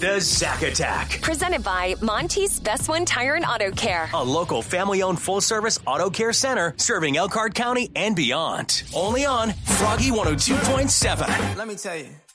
The Zack Attack. Presented by Monty's Best One Tire and Auto Care. A local family-owned full-service auto care center serving Elkhart County and beyond. Only on Froggy 102.7. Let me tell you.